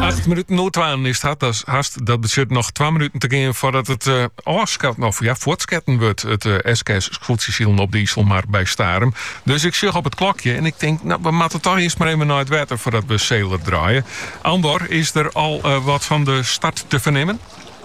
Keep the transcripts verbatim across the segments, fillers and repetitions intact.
Acht minuten na twaalf is het. Dat, hast, dat betekent nog twee minuten te gaan voordat het uh, afschatten, of ja, voortsketten wordt. Het uh, S K S voetbalseizoen op de IJsselmar bij Starum. Dus ik zeg op het klokje en ik denk, nou, we moeten toch eerst maar even naar het water voordat we Zeeler draaien. Andor, is er al uh, wat van de start te vernemen?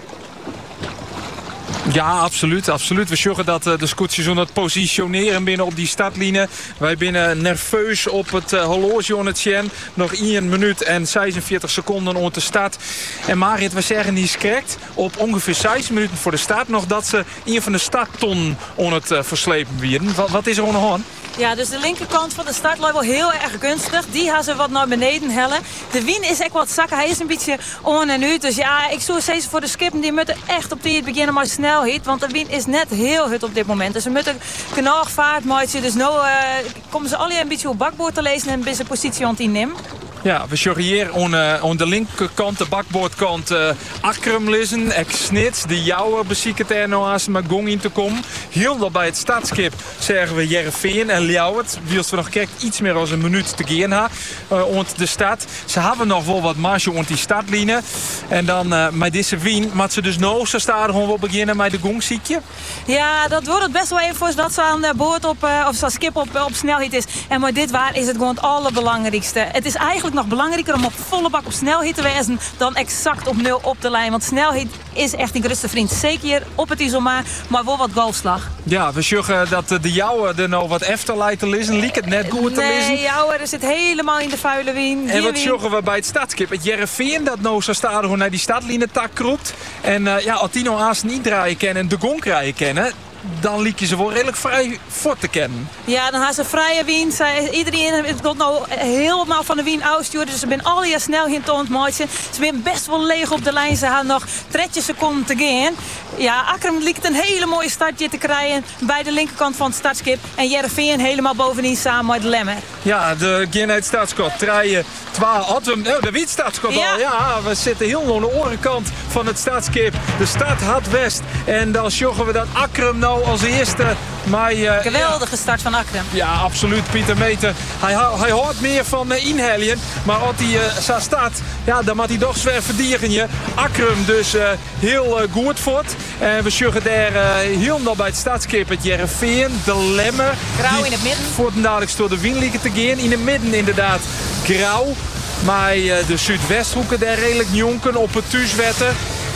Ja, absoluut. absoluut. We zorgen dat uh, de scootjes aan het positioneren binnen op die startlijnen. Wij binnen nerveus op het uh, horloge aan het zien. Nog één minuut en zesenveertig seconden om de start. En Marit, we zeggen niet correct. Op ongeveer zes minuten voor de start nog dat ze een van de starttonnen aan het uh, verslepen werden. Wat, wat is er aan de hand? Ja, dus de linkerkant van de start loopt wel heel erg gunstig. Die gaan ze wat naar beneden hellen. De wind is echt wat zakken. Hij is een beetje on en uit. Dus ja, ik zou zeggen voor de skippen, die moeten echt op die beginnen maar snelheid. Want de wind is net heel hard op dit moment. Dus ze moeten genoeg vaart maken. Dus nu uh, komen ze alle een beetje op bakboord te lezen en een positie aan het innemen. Ja, we zorgen hier aan, uh, aan de linkerkant, de bakboordkant, uh, Akrum lezen. Ik snits, de jouwe bezieken er nou als maar gong in te komen. Heel dat bij het startskip zeggen we Jereveen en Ljouwert. Wils we nog kijk iets meer als een minuut te gaan ha, uh, ont de start. Ze hebben nog wel wat marge ont die startlijnen. En dan uh, met deze wien, maar ze dus nou zo staan gewoon wel beginnen met de gongziekje. Ja, dat wordt het best wel even voor dat ze aan de boord op, uh, of zo'n skip op, op snelheid is. En maar dit waar is het gewoon het allerbelangrijkste. Het is eigenlijk nog belangrijker om op volle bak op snelheid te wezen dan exact op nul op de lijn. Want snelheid is echt een grootste vriend. Zeker hier op het IJsselmar, maar wel wat golfslag. Ja, we zorgen dat de jouwe er nou wat efter lijkt te lezen. Liek het net goed te lezen? Nee, jouwe er zit helemaal in de vuile wien. En wat zorgen we bij het startskip? Het Jereveen dat nou zo staat gewoon naar die startlijnen tak kroept. En uh, ja, als die nou haast niet draaien kennen en de gong krijgen kennen, dan liet je ze wel redelijk vrij voor te kennen. Ja, dan gaan ze vrije wien. Zij, iedereen komt nou helemaal van de wien uitsturen. Dus ze zijn al je snel in toont maken. Ze zijn best wel leeg op de lijn. Ze gaan nog dertien seconden te gaan. Ja, Akrum lijkt een hele mooie startje te krijgen bij de linkerkant van het startskip. En Jereveen helemaal bovenin samen met Lemmer. Ja, de geen uit startskot. Draaien twaalf. Oh, de wiet startskot ja. al. Ja, we zitten heel aan de orenkant van het startskip. De start had west. En dan zorgen we dat Akrum nou als eerste. Maar, uh, Geweldige ja. start van Akrum. Ja, absoluut. Pieter Meter. Hij, hij houdt meer van uh, inhalen. Maar als hij uh, zo staat, ja, dan moet hij toch zwaar verdienen. Akrum dus uh, heel uh, goed voort. En we zorgen daar uh, heel nog bij het startskip het Jereveen, de Lemmer. Grauw in het midden. Voor de dadelijk door de wind te gaan. In het midden inderdaad grauw. Maar uh, de Zuidwesthoeken daar redelijk jonken op het thuiswetten.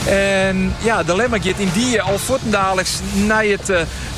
En ja, de Lemmer gaat in die al voortdadelijks naar het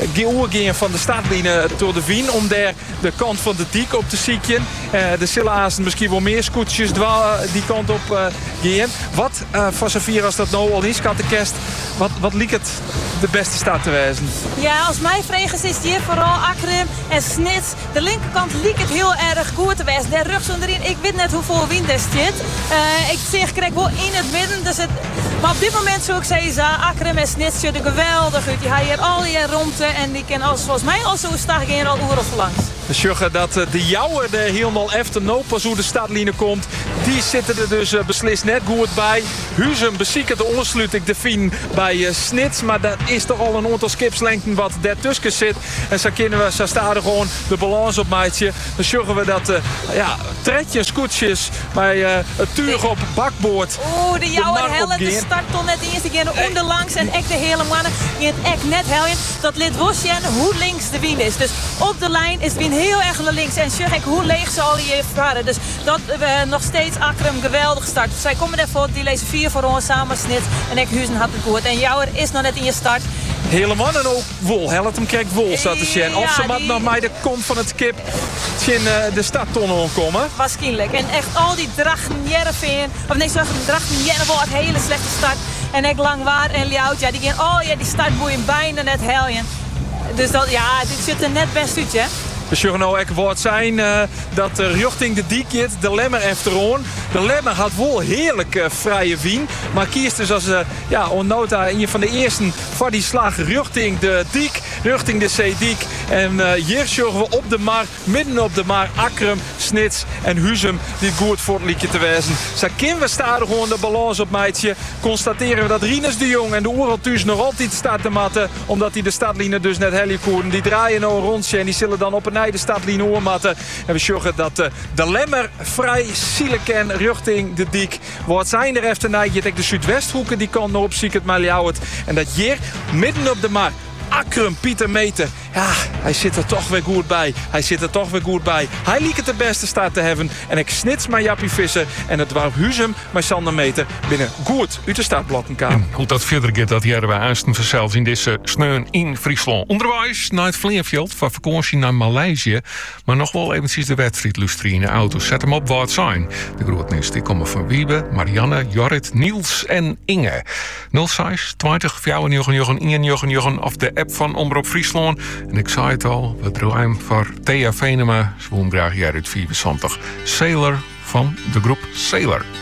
uh, van de startlijnen door de Wien. Om daar de kant van de dik op te zieken. Uh, de Sillehazen misschien wel meer scootjes die kant op uh, gaan. Wat uh, voor Safir als dat nou al is, kattekest. Wat, wat liek het de beste start te wezen? Ja, als mij vragen is hier vooral Akrum en Snits. De linkerkant liek het heel erg goed te wezen. Daar rug onderin, ik weet net hoeveel wind er zit. Uh, ik zeg, krijg wel in het midden. Dus het, maar op dit moment zou ik zeggen, Akrum en Snits zitten geweldig uit. Die hebben hier al die rondte en die kan als, volgens mij al zo staan geen al oer of langs. We zorgen dat de jouwe er helemaal efter no pas hoe de startlijnen komt. Die zitten er dus beslist net goed bij. Huzum bezieken de ondersluiting de Fien bij uh, Snits. Maar dat is toch al een aantal skipslengten wat daartussen zit. En zo kunnen we, zo staan er gewoon de balans op maatje. Dan zorgen we dat uh, ja, tredjes, koetsjes bij uh, het tuig op bakboord. Oeh, de jouwe hellen, de start tot net eerst. Die gaan onderlangs en echt de hele mannen. Die het echt net heljen. Dat lid Wosjen hoe links de wind is. Dus op de lijn is de wind heel erg naar links. En zeg ik hoe leeg ze al hier varen. Dus dat we uh, nog steeds Akrum geweldig start. Zij komen ervoor, die lezen vier voor ons samen Snit. En ik Huizen had het goed. En Jouwer is nog net in je start. Helemaal en ook wol. Helpt hem krijgt wol zat te zien. Of ze die... nog maar de kont van het skip in uh, de starttonnen komen. Waarschijnlijk. En echt al die drachten Jereveen. Of nee, sorry, drachten Jereveen. Een hele slechte start. En ik Langwaard en Ljout. Ja, die gaan oh ja, die startboeien bijna net heljen. Dus dat, ja, dit zit er net best uit, hè. We zullen nou ook woord zijn uh, dat uh, richting de dik zit, de Lemmer efteroon. De Lemmer had wel heerlijk uh, vrije wien. Maar kiest dus als uh, ja, onnota een van de eerste voor die slag richting de dik, richting de zeedik. En uh, hier zorgen we op de mar, midden op de mar, Akrum, Snits en Huzum die goed voor het liedje te wezen. Zo kunnen we staan gewoon de balans op meidje. Constateren we dat Rinus de Jong en de Oeraltuus nog altijd staat te matten. Omdat die de startlijnen dus net helikoeren. Die draaien nou een rondje en die zullen dan op een de startlijnen oormatten. En we zorgen dat uh, de Lemmer vrij zielig kan richting de Diek. Wat zijn er even naar je de Zuidwesthoeken die kan op zie ik het maar jou. En dat hier midden op de mar. Akrum Pieter Meter. Ja, hij zit er toch weer goed bij. Hij zit er toch weer goed bij. Hij liek het de beste staat te hebben. En ik snits maar Jappie Visser. En het warp Huzem maar Sander Meter binnen goed uit de startbladkenkamer. Hoe dat verder gaat, dat jaren wij aansten vanzelfs in deze sneun in Friesland. Onderwijs naar het Vleenveld van vakantie naar Maleisië. Maar nog wel eventjes de wedstrijd lustrien in de auto. Zet hem op wat zijn. De grootnis die komen van Wiebe, Marianne, Jorrit, Niels en Inge. nul zes twintig vijfennegentig eenennegentig of de app van Omroep Friesland. En ik zei het al, we draaien voor Thea Venema. Ze wil hem graag uit vierenzwantig. Sailor van de groep Sailor.